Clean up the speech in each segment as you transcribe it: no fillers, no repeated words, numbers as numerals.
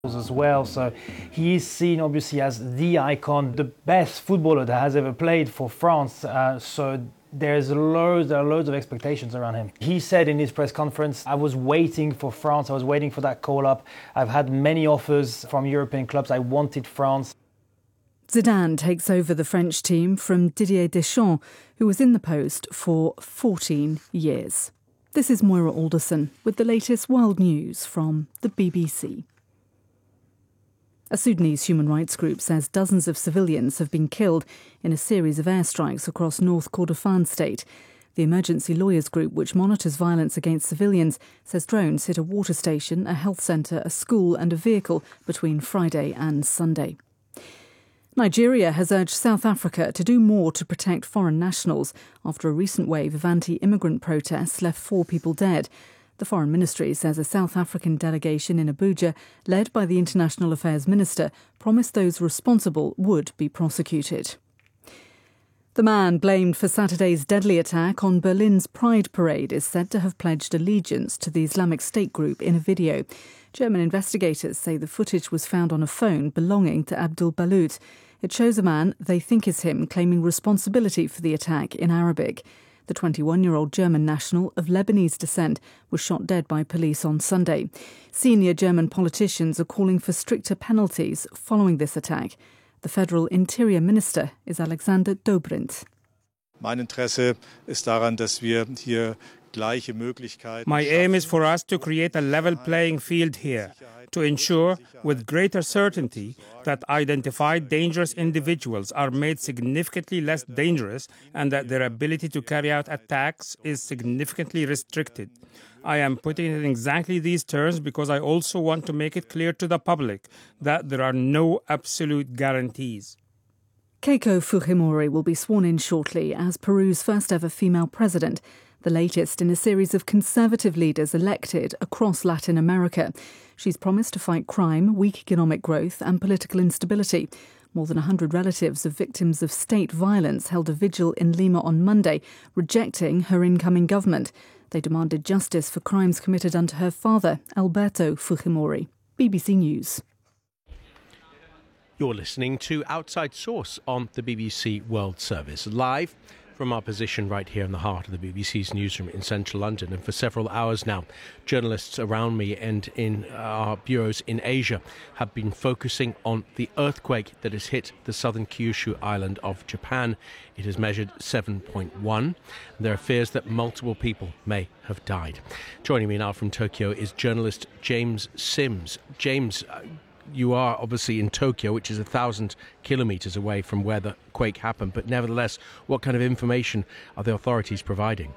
as well. So he is seen obviously as the icon, the best footballer that has ever played for France. So there are loads of expectations around him. He said in his press conference, I was waiting for France, I was waiting for that call up. I've had many offers from European clubs, I wanted France. Zidane takes over the French team from Didier Deschamps, who was in the post for 14 years. This is Moira Alderson with the latest world news from the BBC. A Sudanese human rights group says dozens of civilians have been killed in a series of airstrikes across North Kordofan state. The emergency lawyers group, which monitors violence against civilians, says drones hit a water station, a health centre, a school and a vehicle between Friday and Sunday. Nigeria has urged South Africa to do more to protect foreign nationals after a recent wave of anti-immigrant protests left 4 people dead. The Foreign Ministry says a South African delegation in Abuja, led by the International Affairs Minister, promised those responsible would be prosecuted. The man blamed for Saturday's deadly attack on Berlin's Pride Parade is said to have pledged allegiance to the Islamic State group in a video. German investigators say the footage was found on a phone belonging to Abdul Balut. It shows a man they think is him claiming responsibility for the attack in Arabic. The 21-year-old German national of Lebanese descent was shot dead by police on Sunday. Senior German politicians are calling for stricter penalties following this attack. The Federal Interior Minister is Alexander Dobrindt. Mein Interesse ist daran, dass wir hier gleiche Möglichkeiten. My aim is for us to create a level playing field here, to ensure with greater certainty that identified dangerous individuals are made significantly less dangerous and that their ability to carry out attacks is significantly restricted. I am putting it in exactly these terms because I also want to make it clear to the public that there are no absolute guarantees. Keiko Fujimori will be sworn in shortly as Peru's first ever female president, the latest in a series of conservative leaders elected across Latin America. She's promised to fight crime, weak economic growth and political instability. More than 100 relatives of victims of state violence held a vigil in Lima on Monday, rejecting her incoming government. They demanded justice for crimes committed under her father, Alberto Fujimori. BBC News. You're listening to Outside Source on the BBC World Service, live from our position right here in the heart of the BBC's newsroom in central London. And for several hours now, journalists around me and in our bureaus in Asia have been focusing on the earthquake that has hit the southern Kyushu island of Japan. It has measured 7.1. There are fears that multiple people may have died. Joining me now from Tokyo is journalist James Sims. James, you are obviously in Tokyo, which is 1,000 kilometres away from where the quake happened. But nevertheless, what kind of information are the authorities providing?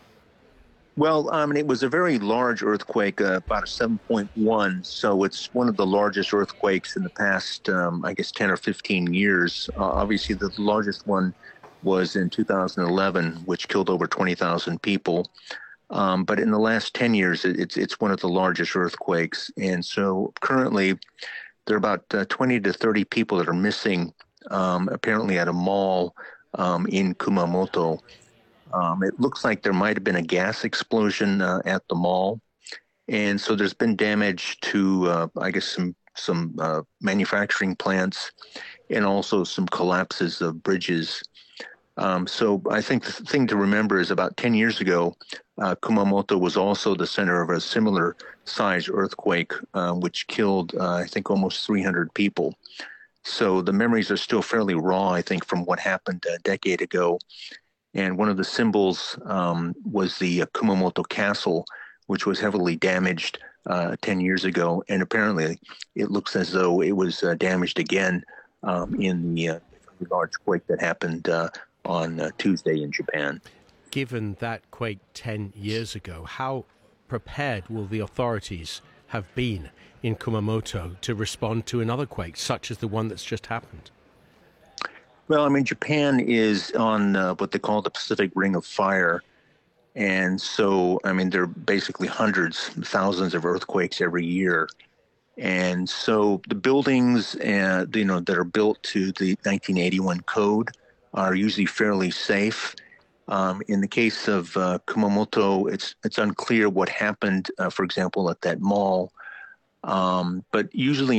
Well, it was a very large earthquake, about a 7.1. So it's one of the largest earthquakes in the past, 10 or 15 years. Obviously, the largest one was in 2011, which killed over 20,000 people. But in the last 10 years, it's one of the largest earthquakes. And so currently, there are about 20 to 30 people that are missing, apparently at a mall in Kumamoto. It looks like there might have been a gas explosion at the mall. And so there's been damage to, some manufacturing plants and also some collapses of bridges. So I think the thing to remember is about 10 years ago, Kumamoto was also the center of a similar size earthquake, which killed, almost 300 people. So the memories are still fairly raw, I think, from what happened a decade ago. And one of the symbols was the Kumamoto Castle, which was heavily damaged 10 years ago. And apparently it looks as though it was damaged again in the large quake that happened on Tuesday in Japan. Given that quake 10 years ago, how prepared will the authorities have been in Kumamoto to respond to another quake, such as the one that's just happened? Well, Japan is on what they call the Pacific Ring of Fire. And so, there are basically hundreds, thousands of earthquakes every year. And so the buildings, that are built to the 1981 code are usually fairly safe. In the case of Kumamoto, it's unclear what happened, for example, at that mall. But usually